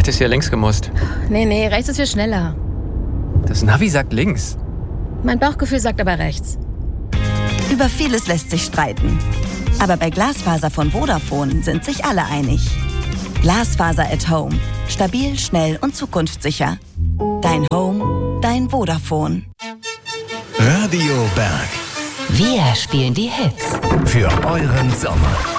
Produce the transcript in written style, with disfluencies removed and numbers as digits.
Hättest ja längs gemusst. Nee, rechts ist viel schneller. Das Navi sagt links. Mein Bauchgefühl sagt aber rechts. Über vieles lässt sich streiten. Aber bei Glasfaser von Vodafone sind sich alle einig. Glasfaser at Home. Stabil, schnell und zukunftssicher. Dein Home, dein Vodafone. Radio Berg. Wir spielen die Hits. Für euren Sommer.